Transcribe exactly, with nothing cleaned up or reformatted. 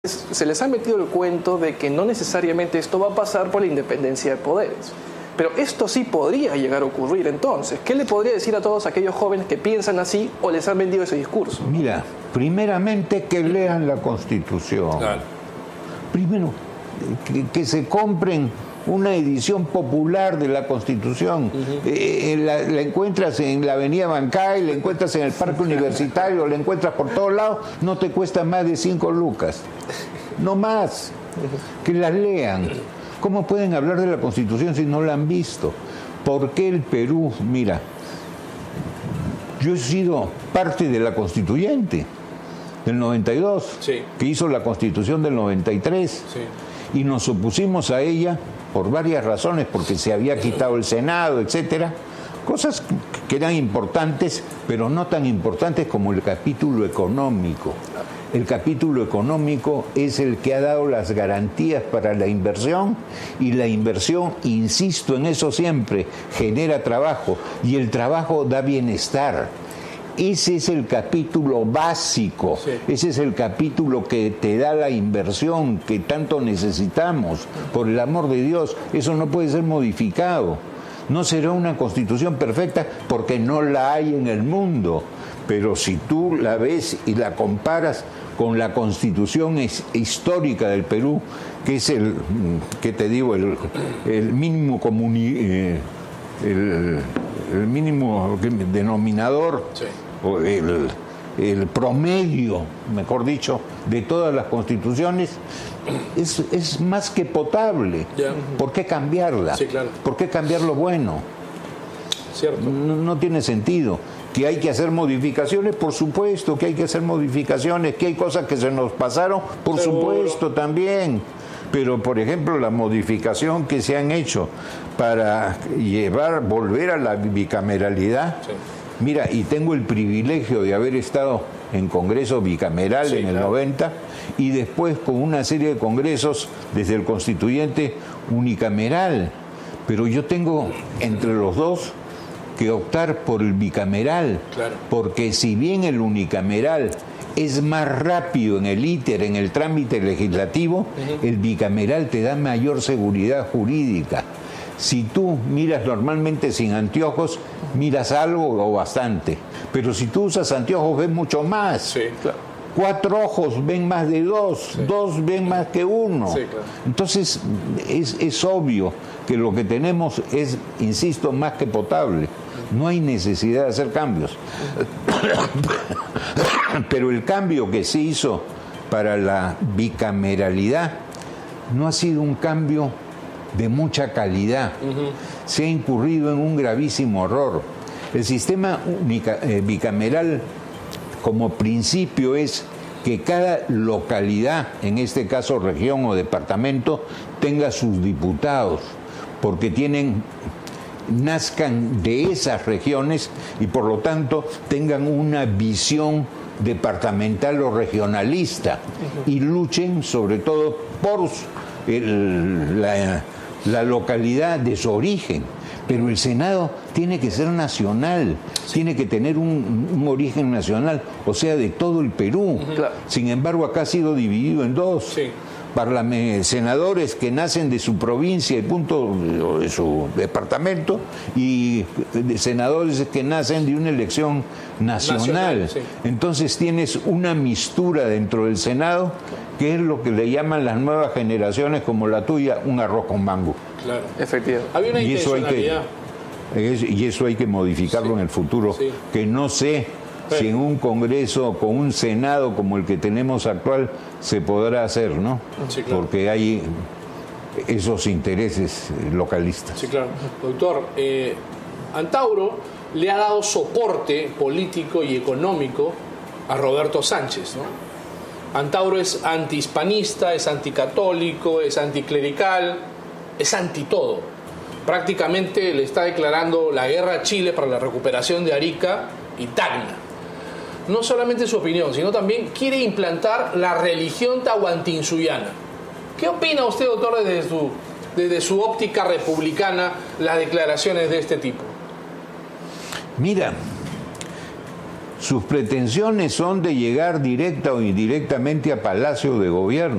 Se les ha metido el cuento de que no necesariamente esto va a pasar por la independencia de poderes. Pero esto sí podría llegar a ocurrir entonces. ¿Qué le podría decir a todos aquellos jóvenes que piensan así o les han vendido ese discurso? Mira, primeramente que lean la Constitución. Claro. Primero, que, que se compren una edición popular de la Constitución. Uh-huh. eh, la, la encuentras en la avenida Bancay, la encuentras en el Parque Universitario, la encuentras por todos lados, no te cuesta más de cinco lucas. No más. Uh-huh. Que las lean. ¿Cómo pueden hablar de la Constitución si no la han visto? ¿Por qué el Perú? Mira, yo he sido parte de la constituyente del noventa y dos, sí, que hizo la Constitución del noventa y tres, sí, y nos opusimos a ella por varias razones, porque se había quitado el Senado, etcétera, cosas que eran importantes, pero no tan importantes como el capítulo económico. El capítulo económico es el que ha dado las garantías para la inversión, y la inversión, insisto en eso siempre, genera trabajo, y el trabajo da bienestar. Ese es el capítulo básico, sí, ese es el capítulo que te da la inversión que tanto necesitamos. Por el amor de Dios, eso no puede ser modificado. No será una constitución perfecta porque no la hay en el mundo, pero si tú la ves y la comparas con la constitución histórica del Perú, que es el, ¿qué te digo?, el, el mínimo comuni, eh, el, el mínimo denominador, sí, o el, el promedio, mejor dicho, de todas las constituciones, es, es más que potable. Yeah. ¿Por qué cambiarla? Sí, claro. ¿Por qué cambiar lo bueno? Cierto. No, no tiene sentido. Que hay que hacer modificaciones, por supuesto que hay que hacer modificaciones, que hay cosas que se nos pasaron, por Seguro. supuesto también. Pero, por ejemplo, la modificación que se han hecho para llevar, volver a la bicameralidad, sí, mira, y tengo el privilegio de haber estado en Congreso bicameral, sí, en el claro. noventa, y después con una serie de congresos desde el constituyente unicameral. Pero yo tengo entre los dos que optar por el bicameral, claro, porque si bien el unicameral es más rápido en el íter, en el trámite legislativo, uh-huh, el bicameral te da mayor seguridad jurídica. Si tú miras normalmente sin anteojos, miras algo o bastante, pero si tú usas anteojos ves mucho más. Sí, claro. Cuatro ojos ven más de dos, sí, dos ven más que uno. Sí, claro. Entonces es, es obvio que lo que tenemos es, insisto, más que potable. No hay necesidad de hacer cambios. Pero el cambio que se hizo para la bicameralidad no ha sido un cambio de mucha calidad. Uh-huh. Se ha incurrido en un gravísimo error. El sistema unica, eh, bicameral como principio es que cada localidad, en este caso región o departamento, tenga sus diputados, porque tienen, nazcan de esas regiones y por lo tanto tengan una visión departamental o regionalista y luchen sobre todo por el, la, la localidad de su origen. Pero el Senado tiene que ser nacional, sí, tiene que tener un, un origen nacional, o sea, de todo el Perú. Uh-huh. Claro. Sin embargo, acá ha sido dividido en dos. Sí. Parlame, senadores que nacen de su provincia y punto, de su departamento, y de senadores que nacen de una elección nacional. nacional sí. Entonces tienes una mistura dentro del Senado, que es lo que le llaman las nuevas generaciones, como la tuya, un arroz con mango. Claro, efectivamente. Había una y eso hay que, es, y eso hay que modificarlo, sí, en el futuro, sí, que no sé si en un Congreso con un Senado como el que tenemos actual se podrá hacer, ¿no? Sí, claro. Porque hay esos intereses localistas. Sí, claro. Doctor, eh, Antauro le ha dado soporte político y económico a Roberto Sánchez, ¿no? Antauro es antihispanista, es anticatólico, es anticlerical, es anti todo. Prácticamente le está declarando la guerra a Chile para la recuperación de Arica y Tacna. No solamente su opinión, sino también quiere implantar la religión tahuantinsuyana. ¿Qué opina usted, doctor, desde su, desde su óptica republicana, las declaraciones de este tipo? Mira, sus pretensiones son de llegar directa o indirectamente a Palacio de Gobierno.